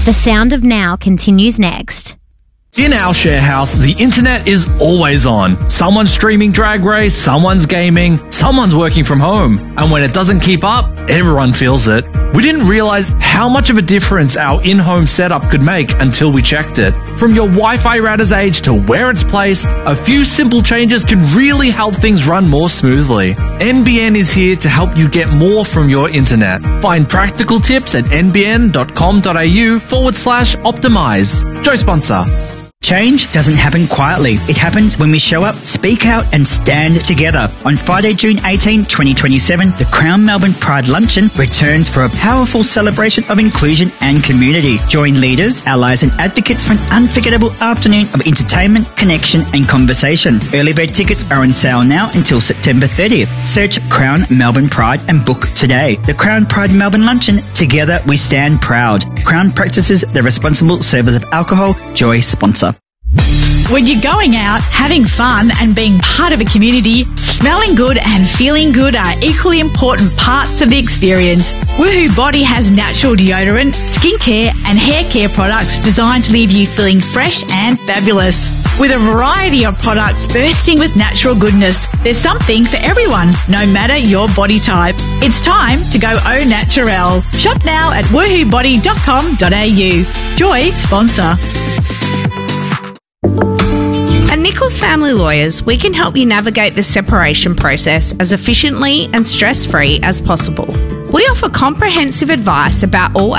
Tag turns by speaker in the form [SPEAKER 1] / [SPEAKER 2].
[SPEAKER 1] The Sound of Now continues next.
[SPEAKER 2] In our share house, the internet is always on. Someone's streaming Drag Race, someone's gaming, someone's working from home. And when it doesn't keep up, everyone feels it. We didn't realize how much of a difference our in-home setup could make until we checked it. From your Wi-Fi router's age to where it's placed, a few simple changes can really help things run more smoothly. NBN is here to help you get more from your internet. Find practical tips at nbn.com.au/optimize. Joe sponsor.
[SPEAKER 3] Change doesn't happen quietly. It happens when we show up, speak out and stand together. On Friday, June 18, 2027, the Crown Melbourne Pride Luncheon returns for a powerful celebration of inclusion and community. Join leaders, allies and advocates for an unforgettable afternoon of entertainment, connection and conversation. Early bird tickets are on sale now until September 30th. Search Crown Melbourne Pride and book today. The Crown Pride Melbourne Luncheon, together we stand proud. Crown practices the responsible service of alcohol. Joy sponsor.
[SPEAKER 4] When you're going out, having fun and being part of a community, smelling good and feeling good are equally important parts of the experience. Woohoo Body has natural deodorant, skincare and hair care products designed to leave you feeling fresh and fabulous. With a variety of products bursting with natural goodness, there's something for everyone, no matter your body type. It's time to go au naturel. Shop now at woohoobody.com.au. Joy sponsor.
[SPEAKER 5] At Nichols Family Lawyers, we can help you navigate the separation process as efficiently and stress-free as possible. We offer comprehensive advice about all